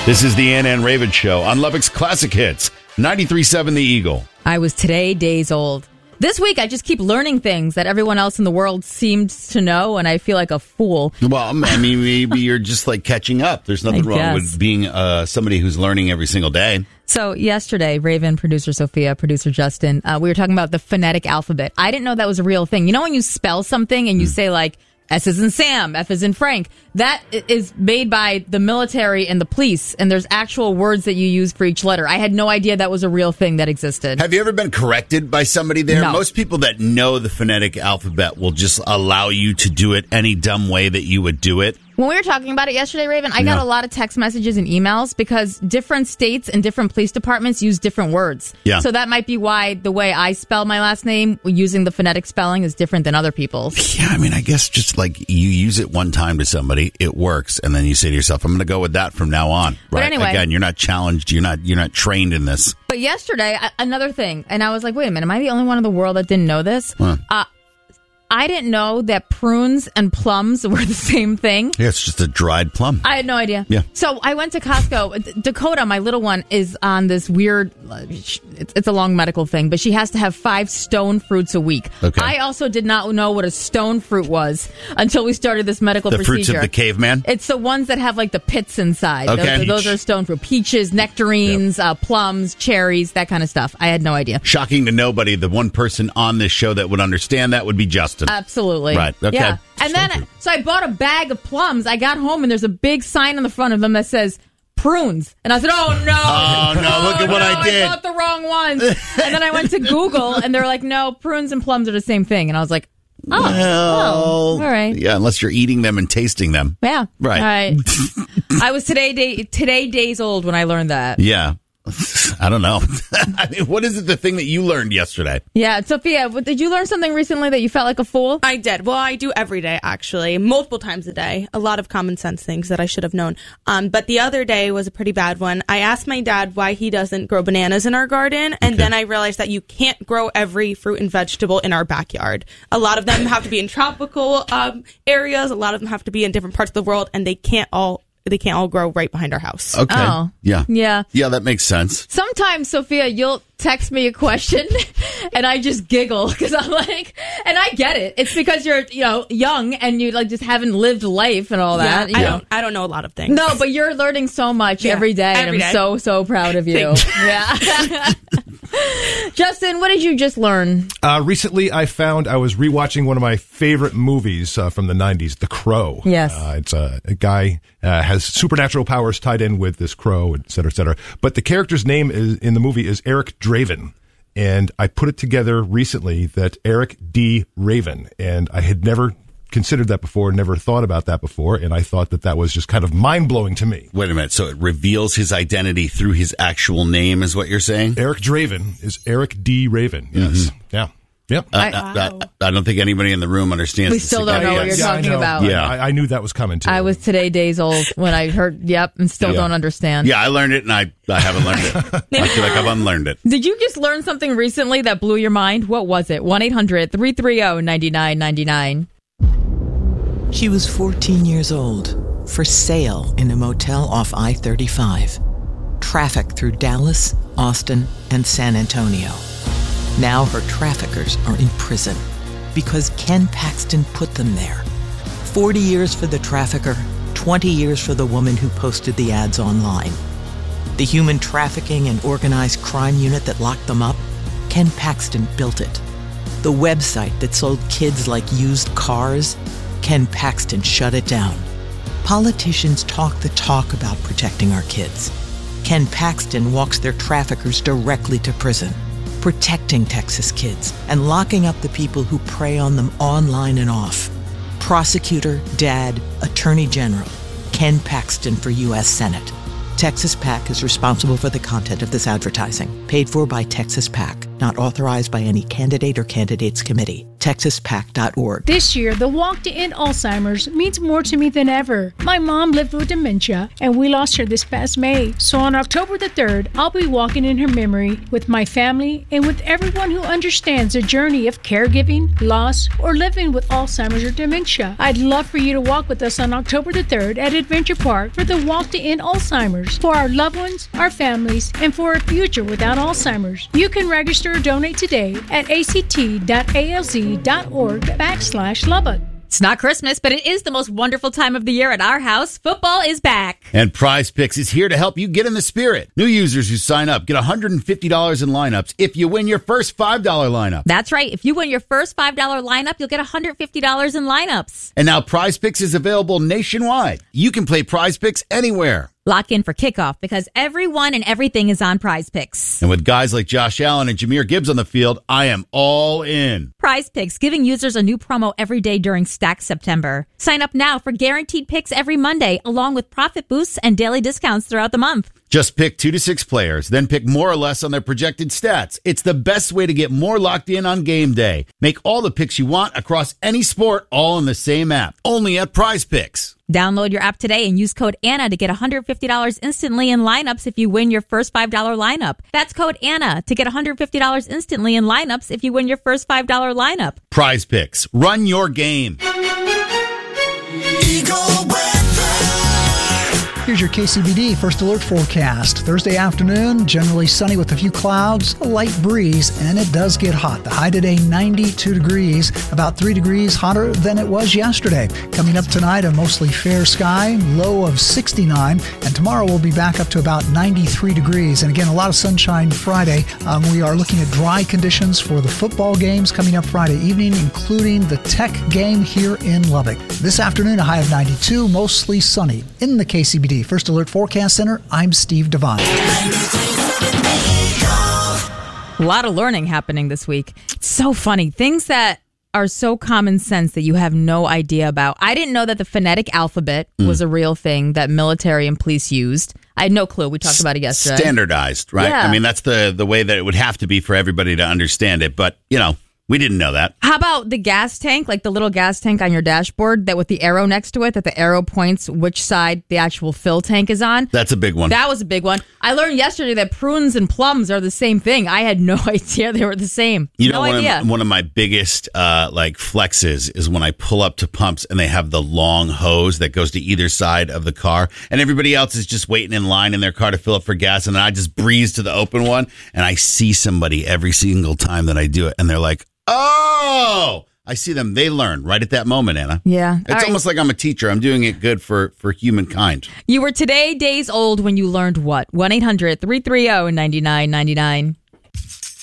This is the Ann and Raven Show on Lubbock's Classic Hits, 93.7 The Eagle. I was today days old. This week, I just keep learning things that everyone else in the world seems to know, and I feel like a fool. Well, I mean, maybe you're just like catching up. There's nothing wrong with being somebody who's learning every single day. So yesterday, Raven, producer Sophia, producer Justin, we were talking about the phonetic alphabet. I didn't know that was a real thing. You know when you spell something and you say like, S is in Sam, F is in Frank. That is made by the military and the police, and there's actual words that you use for each letter. I had no idea that was a real thing that existed. Have you ever been corrected by somebody there? No. Most people that know the phonetic alphabet will just allow you to do it any dumb way that you would do it. When we were talking about it yesterday, Raven, I got a lot of text messages and emails because different states and different police departments use different words. Yeah. So that might be why the way I spell my last name using the phonetic spelling is different than other people's. Yeah, I mean, I guess just like you use it one time to somebody, it works, and then you say to yourself, I'm going to go with that from now on. But right? anyway. Again, you're not challenged. You're not trained in this. But yesterday, another thing, and I was like, wait a minute, am I the only one in the world that didn't know this? Huh. I didn't know that prunes and plums were the same thing. Yeah, it's just a dried plum. I had no idea. Yeah. So I went to Costco. Dakota, my little one, is on this weird, it's a long medical thing, but she has to have 5 stone fruits a week. Okay. I also did not know what a stone fruit was until we started this medical procedure. The fruits of the caveman? It's the ones that have like the pits inside. Okay. Those are stone fruit. Peaches, nectarines, plums, cherries, that kind of stuff. I had no idea. Shocking to nobody. The one person on this show that would understand that would be Justin. Absolutely. Right. Okay. Yeah. And then, so I bought a bag of plums. I got home and there's a big sign on the front of them that says prunes. And I said, oh no. Oh no, look at what I did. I bought the wrong ones. And then I went to Google and they're like, no, prunes and plums are the same thing. And I was like, all right. Yeah, unless you're eating them and tasting them. Yeah. Right. All right. I was today days old when I learned that. Yeah. I don't know. I mean, what is it, the thing that you learned yesterday? Yeah, Sophia, did you learn something recently that you felt like a fool? I did. Well, I do every day, actually, multiple times a day. A lot of common sense things that I should have known. But the other day was a pretty bad one. I asked my dad why he doesn't grow bananas in our garden, and then I realized that you can't grow every fruit and vegetable in our backyard. A lot of them have to be in tropical areas. A lot of them have to be in different parts of the world, and they can't all grow right behind our house. Okay. Oh. Yeah. Yeah. Yeah, that makes sense. Sometimes, Sophia, you'll text me a question and I just giggle because I'm like, and I get it. It's because you're, young and you like just haven't lived life and all that. I don't know a lot of things. No, but you're learning so much every day. Every day. I'm so proud of you. Yeah. Justin, what did you just learn? Recently, I was rewatching one of my favorite movies from the 90s, The Crow. Yes. It's a guy has supernatural powers tied in with this crow, et cetera, et cetera. But the character's name in the movie is Eric Draven. And I put it together recently that Eric D. Raven. And I had never considered that before, never thought about that before, and I thought that was just kind of mind-blowing to me. Wait a minute, so it reveals his identity through his actual name is what you're saying? Eric Draven is Eric D. Raven, yes. Mm-hmm. Yeah. Yep. I don't think anybody in the room understands. We still don't know what you're talking about. Yeah, I knew that was coming too. I was today days old when I heard, and still don't understand. Yeah, I learned it and I haven't learned it. I feel like I've unlearned it. Did you just learn something recently that blew your mind? What was it? 1-800-330-9999. She was 14 years old, for sale in a motel off I-35. Trafficked through Dallas, Austin, and San Antonio. Now her traffickers are in prison because Ken Paxton put them there. 40 years for the trafficker, 20 years for the woman who posted the ads online. The human trafficking and organized crime unit that locked them up, Ken Paxton built it. The website that sold kids like used cars, Ken Paxton shut it down. Politicians talk the talk about protecting our kids. Ken Paxton walks their traffickers directly to prison, protecting Texas kids and locking up the people who prey on them online and off. Prosecutor, dad, attorney general, Ken Paxton for U.S. Senate. Texas PAC is responsible for the content of this advertising. Paid for by Texas PAC. Not authorized by any candidate or candidates committee. texaspac.org. This year, the walk to end Alzheimer's means more to me than ever. My mom lived with dementia, and we lost her this past May. So on October the 3rd, I'll be walking in her memory with my family and with everyone who understands the journey of caregiving, loss, or living with Alzheimer's or dementia. I'd love for you to walk with us on October the 3rd at Adventure Park for the Walk to End Alzheimer's, for our loved ones, our families, and for a future without Alzheimer's. You can register or donate today at act.alz.org/Lubbock. It's not Christmas, but it is the most wonderful time of the year at our house. Football is back. And Prize Picks is here to help you get in the spirit. New users who sign up get $150 in lineups if you win your first $5 lineup. That's right. If you win your first $5 lineup, you'll get $150 in lineups. And now Prize Picks is available nationwide. You can play Prize Picks anywhere. Lock in for kickoff because everyone and everything is on Prize Picks. And with guys like Josh Allen and Jahmyr Gibbs on the field, I am all in. Prize Picks, giving users a new promo every day during Stack September. Sign up now for guaranteed picks every Monday, along with profit boosts and daily discounts throughout the month. Just pick 2 to 6 players, then pick more or less on their projected stats. It's the best way to get more locked in on game day. Make all the picks you want across any sport, all in the same app. Only at Prize Picks. Download your app today and use code ANNA to get $150 instantly in lineups if you win your first $5 lineup. That's code ANNA to get $150 instantly in lineups if you win your first $5 lineup. Prize Picks. Run your game. Eagle weather. Here's your KCBD First Alert forecast. Thursday afternoon, generally sunny with a few clouds, a light breeze, and it does get hot. The high today, 92 degrees, about 3 degrees hotter than it was yesterday. Coming up tonight, a mostly fair sky, low of 69, and tomorrow we'll be back up to about 93 degrees. And again, a lot of sunshine Friday. We are looking at dry conditions for the football games coming up Friday evening, including the Tech game here in Lubbock. This afternoon, a high of 92, mostly sunny. In the KCBD First Alert Forecast Center, I'm Steve Devine. A lot of learning happening this week. It's so funny. Things that are so common sense that you have no idea about. I didn't know that the phonetic alphabet was a real thing that military and police used. I had no clue. We talked about it yesterday. Standardized, right? Yeah. I mean, that's the way that it would have to be for everybody to understand it. But, you know, we didn't know that. How about the gas tank, like the little gas tank on your dashboard that with the arrow next to it, that the arrow points which side the actual fill tank is on? That's a big one. That was a big one. I learned yesterday that prunes and plums are the same thing. I had no idea they were the same. You no know, idea. One of my biggest flexes is when I pull up to pumps and they have the long hose that goes to either side of the car, and everybody else is just waiting in line in their car to fill up for gas, and then I just breeze to the open one, and I see somebody every single time that I do it, and they're like, oh, I see them. They learn right at that moment, Anna. Yeah. It's almost like I'm a teacher. I'm doing it good for humankind. You were today days old when you learned what? 1-800-330-9999.